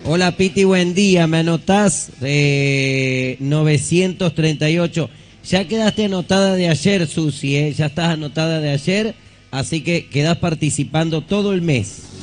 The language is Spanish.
Hola Piti, buen día, me anotás 938. Ya quedaste anotada de ayer, Susi, ya estás anotada de ayer, así que quedás participando todo el mes.